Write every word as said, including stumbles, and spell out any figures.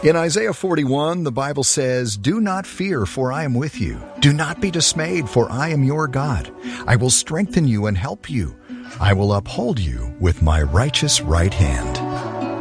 In Isaiah forty-one, the Bible says, "Do not fear, for I am with you. Do not be dismayed, for I am your God. I will strengthen you and help you. I will uphold you with my righteous right hand."